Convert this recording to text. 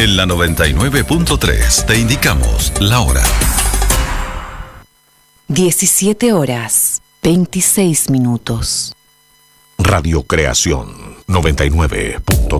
En la 99.3 te indicamos la hora. 17 horas, 26 minutos. Radio Creación 99.3.